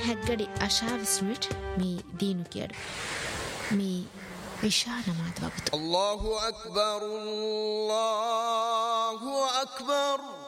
හැග්ගඩි අශාවිස්මිට මේ දීනු කියඩු මේ විශානමාත වගතු අල්ලාහු අක්බර් අල්ලාහු අක්බර්